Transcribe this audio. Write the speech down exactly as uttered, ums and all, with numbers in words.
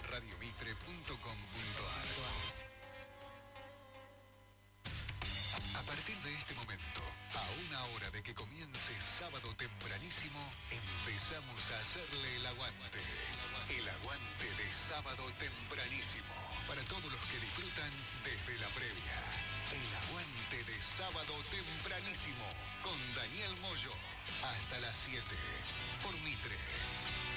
radio mitre punto com punto a r. A partir de este momento, a una hora de que comience Sábado Tempranísimo, empezamos a hacerle el aguante. El aguante de Sábado Tempranísimo. Para todos los que disfrutan desde la previa. El aguante de Sábado Tempranísimo. Con Daniel Moyo. Hasta las siete. Por Mitre.